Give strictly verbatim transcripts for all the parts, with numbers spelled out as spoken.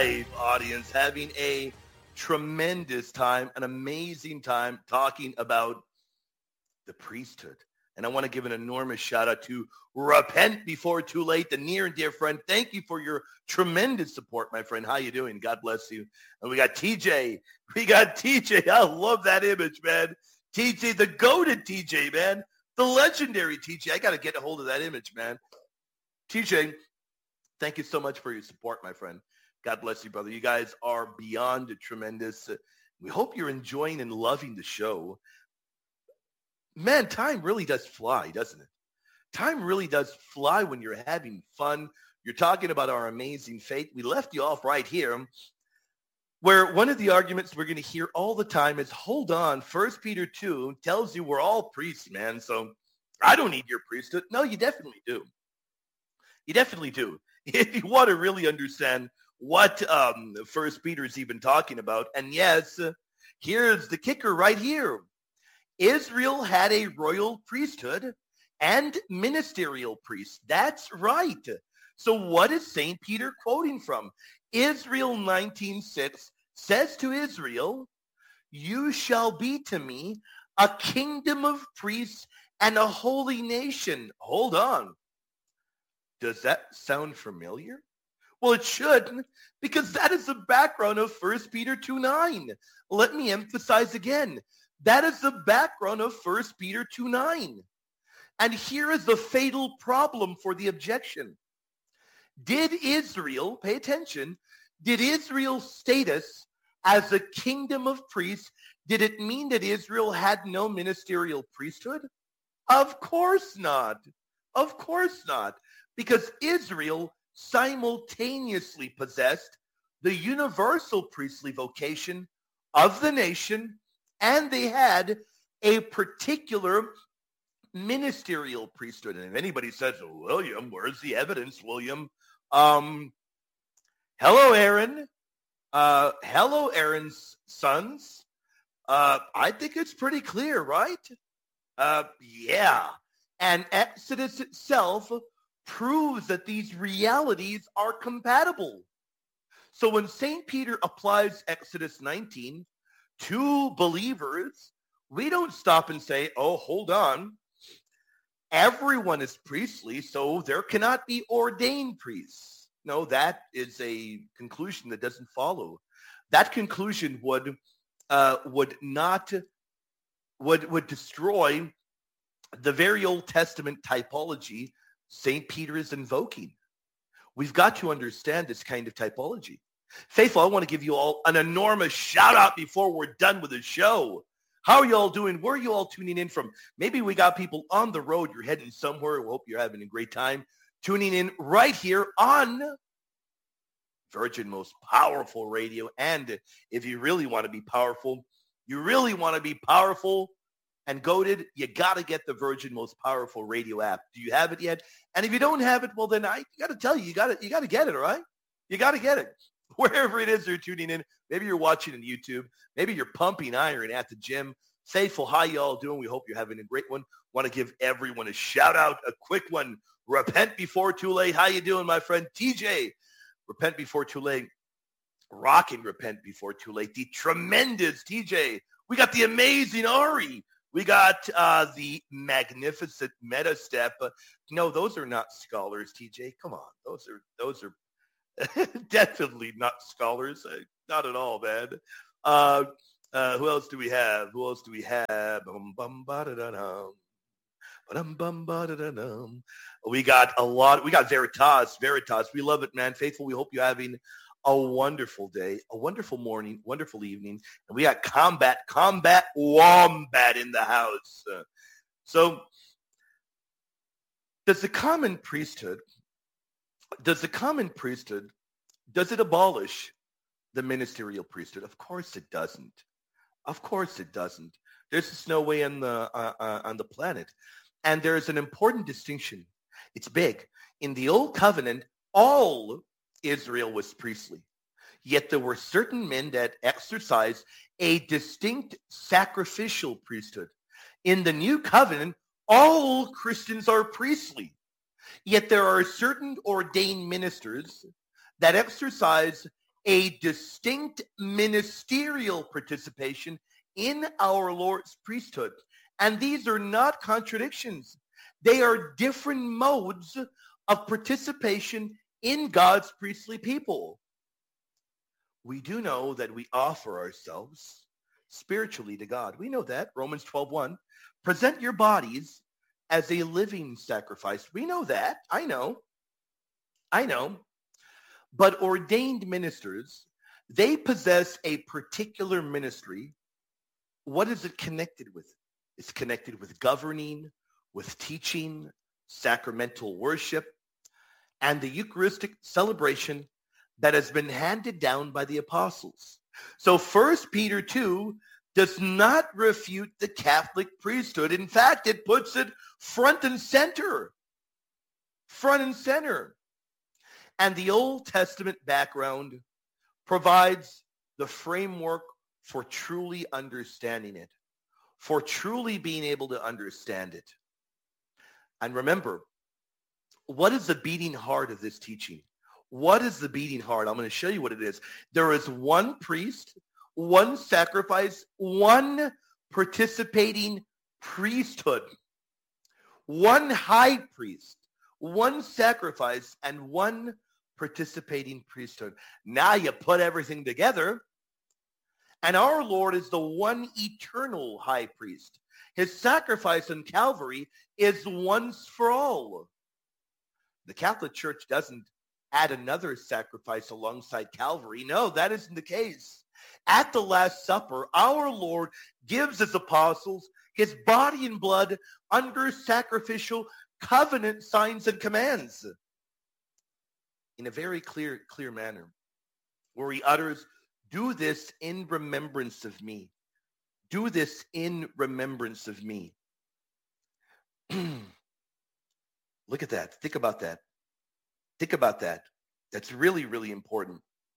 live audience having a tremendous time, an amazing time talking about the priesthood. And I want to give an enormous shout out to Repent Before Too Late, the near and dear friend. Thank you for your tremendous support, my friend. How you doing? God bless you. And we got T J. We got T J. I love that image, man. T J, the goated T J, man. The legendary T J. I got to get a hold of that image, man. T J, thank you so much for your support, my friend. God bless you, brother. You guys are beyond tremendous. We hope you're enjoying and loving the show. Man, time really does fly, doesn't it? Time really does fly when you're having fun. You're talking about our amazing faith. We left you off right here where one of the arguments we're going to hear all the time is, hold on, First Peter two tells you we're all priests, man, so I don't need your priesthood. No, you definitely do. You definitely do. If you want to really understand what um, First Peter is even talking about, and yes, here's the kicker right here. Israel had a royal priesthood and ministerial priests. That's right. So what is Saint Peter quoting from? Israel nineteen six says to Israel, you shall be to me a kingdom of priests and a holy nation. Hold on. Does that sound familiar? Well, it should, because that is the background of First Peter two nine. Let me emphasize again. That is the background of First Peter two nine. And here is the fatal problem for the objection. Did Israel, pay attention, did Israel's status as a kingdom of priests, did it mean that Israel had no ministerial priesthood? Of course not. Of course not. Because Israel simultaneously possessed the universal priestly vocation of the nation, and they had a particular ministerial priesthood. And if anybody says, oh, William, where's the evidence, William? Um, hello, Aaron. Uh, hello, Aaron's sons. Uh, I think it's pretty clear, right? Uh, yeah. And Exodus itself proves that these realities are compatible. So when Saint Peter applies Exodus nineteen to believers, we don't stop and say, oh, hold on. Everyone is priestly, so there cannot be ordained priests. No, that is a conclusion that doesn't follow. That conclusion would uh, would not would would destroy the very Old Testament typology Saint Peter is invoking. We've got to understand this kind of typology. Faithful, I want to give you all an enormous shout out before we're done with the show. How are you all doing? Where are you all tuning in from? Maybe we got people on the road. You're heading somewhere. We hope you're having a great time tuning in right here on Virgin Most Powerful Radio. And if you really want to be powerful, you really want to be powerful and goated, you got to get the Virgin Most Powerful Radio app. Do you have it yet? And if you don't have it, well, then I got to tell you, you got to you got to get it, all right? You got to get it. Wherever it is you're tuning in, maybe you're watching on YouTube, maybe you're pumping iron at the gym. Faithful, how you all doing? We hope you're having a great one. Want to give everyone a shout out, a quick one. Repent Before Too Late. How you doing, my friend T J? Repent Before Too Late. Rocking Repent Before Too Late. The tremendous T J. We got the amazing Ari. We got uh, the magnificent Meta Step. Uh, no, those are not scholars, T J. Come on. Those are those are definitely not scholars. Uh, not at all, man. Uh, uh, who else do we have? Who else do we have? Bum, bum, ba-da-da-dum. Ba-dum, bum, ba-da-da-dum. We got a lot. We got Veritas. Veritas. We love it, man. Faithful, we hope you're having a wonderful day, a wonderful morning, wonderful evening. And we got Combat, Combat Wombat in the house. Uh, so does the common priesthood, does the common priesthood, does it abolish the ministerial priesthood? Of course it doesn't. Of course it doesn't. There's just no way on the, uh, uh, on the planet. And there's an important distinction. It's big. In the Old Covenant, all Israel was priestly. Yet there were certain men that exercised a distinct sacrificial priesthood. In the New Covenant, all Christians are priestly. Yet there are certain ordained ministers that exercise a distinct ministerial participation in our Lord's priesthood. And these are not contradictions. They are different modes of participation in God's priestly people. We do know that we offer ourselves spiritually to God. We know that. Romans twelve one. Present your bodies as a living sacrifice. We know that. I know. I know. But ordained ministers, they possess a particular ministry. What is it connected with? It's connected with governing, with teaching, sacramental worship, and the Eucharistic celebration that has been handed down by the apostles. So First Peter two does not refute the Catholic priesthood. In fact, it puts it front and center. Front and center. And the Old Testament background provides the framework for truly understanding it, for truly being able to understand it. And remember, what is the beating heart of this teaching? What is the beating heart? I'm going to show you what it is. There is one priest, one sacrifice, one participating priesthood, one high priest, one sacrifice, and one participating priesthood. Now you put everything together, and our Lord is the one eternal high priest. His sacrifice on Calvary is once for all. The Catholic Church doesn't add another sacrifice alongside Calvary. No, that isn't the case. At the Last Supper, our Lord gives his apostles his body and blood under sacrificial covenant signs and commands in a very clear, clear manner, where he utters, "Do this in remembrance of me. Do this in remembrance of me." Look at that. Think about that. Think about that. That's really, really important.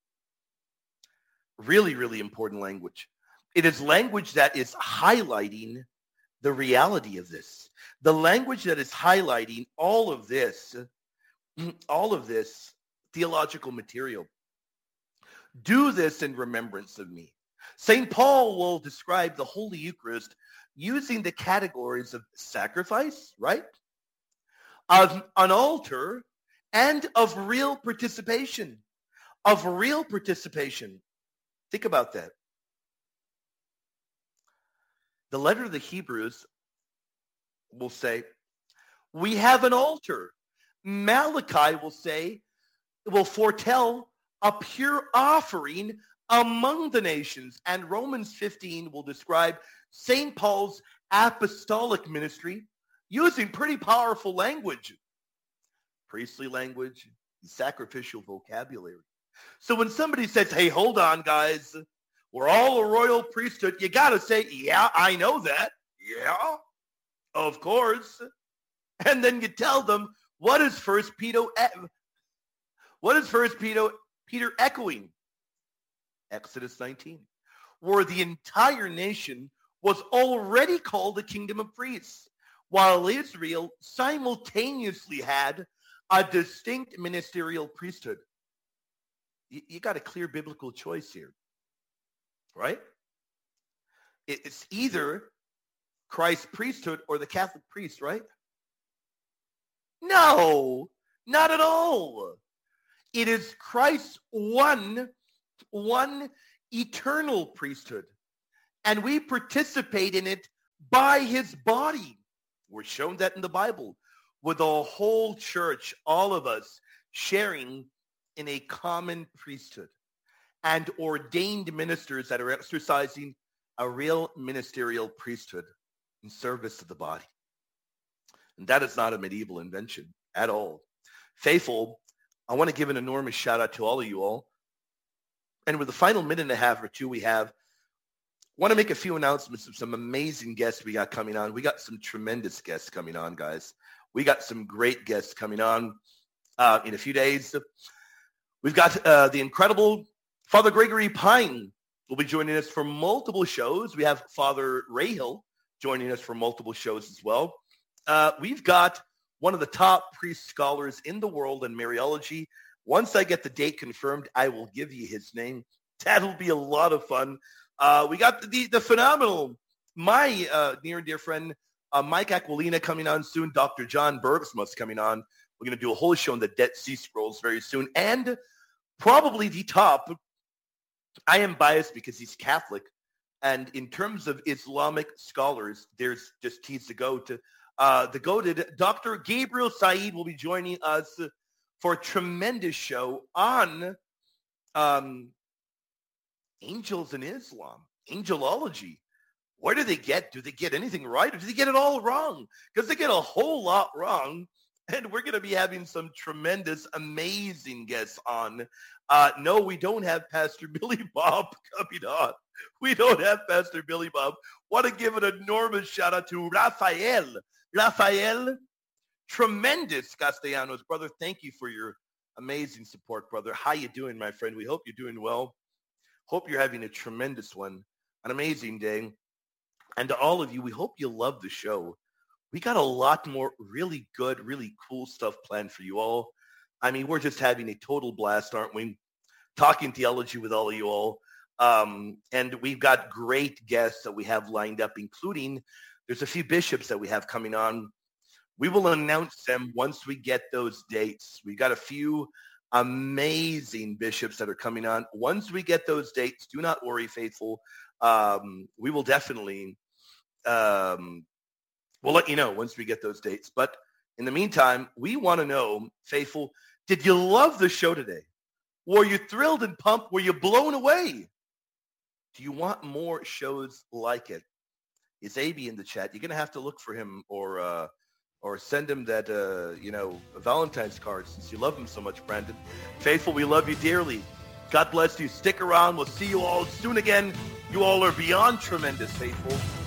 Really, really important language. It is language that is highlighting the reality of this. The language that is highlighting all of this, all of this theological material. Do this in remembrance of me. Saint Paul will describe the Holy Eucharist using the categories of sacrifice, right? Of an altar, and of real participation. Of real participation. Think about that. The letter of the Hebrews will say, we have an altar. Malachi will say, will foretell a pure offering among the nations. And Romans fifteen will describe Saint Paul's apostolic ministry using pretty powerful language. Priestly language, sacrificial vocabulary. So when somebody says, hey, hold on, guys, we're all a royal priesthood, you got to say, yeah, I know that. Yeah, of course. And then you tell them, what is First Peter, what is First Peter, Peter echoing? Exodus nineteen, where the entire nation was already called a kingdom of priests, while Israel simultaneously had a distinct ministerial priesthood. You, you got a clear biblical choice here, right? It's either Christ's priesthood or the Catholic priest, right? No, not at all. It is Christ's one, one eternal priesthood, and we participate in it by his body. We're shown that in the Bible, with the whole church, all of us sharing in a common priesthood and ordained ministers that are exercising a real ministerial priesthood in service to the body. And that is not a medieval invention at all. Faithful, I want to give an enormous shout out to all of you all. And with the final minute and a half or two we have, I want to make a few announcements of some amazing guests we got coming on. We got some tremendous guests coming on, guys. We got some great guests coming on uh, in a few days. We've got uh, the incredible Father Gregory Pine will be joining us for multiple shows. We have Father Rahill joining us for multiple shows as well. Uh, we've got one of the top priest scholars in the world in Mariology, Once I get the date confirmed, I will give you his name. That'll be a lot of fun. Uh, we got the, the, the phenomenal, my uh, near and dear friend, uh, Mike Aquilina coming on soon. Doctor John Bergsmuth's coming on. We're going to do a whole show on the Dead Sea Scrolls very soon. And probably the top, I am biased because he's Catholic. And in terms of Islamic scholars, there's just T's to go to. Uh, the goated Doctor Gabriel Saeed will be joining us for a tremendous show on um, angels in Islam, angelology. Where do they get? Do they get anything right, or do they get it all wrong? Because they get a whole lot wrong. And we're going to be having some tremendous, amazing guests on. Uh, no, we don't have Pastor Billy Bob coming on. We don't have Pastor Billy Bob. Want to give an enormous shout out to Rafael. Rafael, tremendous Castellanos. Brother, thank you for your amazing support, brother. How you doing, my friend? We hope you're doing well. Hope you're having a tremendous one, an amazing day. And to all of you, we hope you love the show. We got a lot more really good, really cool stuff planned for you all. I mean, we're just having a total blast, aren't we? Talking theology with all of you all. Um, and we've got great guests that we have lined up, including there's a few bishops that we have coming on. We will announce them once we get those dates. We got a few amazing bishops that are coming on. Once we get those dates, do not worry, faithful. Um, we will definitely... Um, We'll let you know once we get those dates. But in the meantime, we want to know, faithful, did you love the show today? Were you thrilled and pumped? Were you blown away? Do you want more shows like it? Is A B in the chat? You're going to have to look for him or uh, or send him that, uh, you know, Valentine's card since you love him so much, Brandon. Faithful, we love you dearly. God bless you. Stick around. We'll see you all soon again. You all are beyond tremendous, faithful.